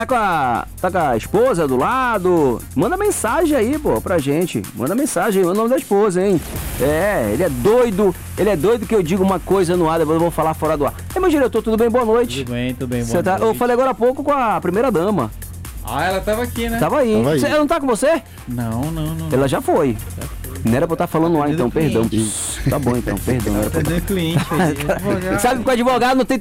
Tá com a esposa do lado? Manda mensagem aí, pô, pra gente. Manda mensagem, o nome da esposa, hein? Ele é doido que eu digo uma coisa no ar, depois eu vou falar fora do ar. Meu diretor, tudo bem? Boa noite. Tudo bem, boa noite. Eu falei agora há pouco com a primeira dama. Ela tava aqui, né? Tava aí. Ela não tá com você? Não. Ela já foi. Não era pra eu estar falando no ar, então, perdão. Tá bom, então, perdão. Perdão, cliente aí. Sabe que o advogado não tem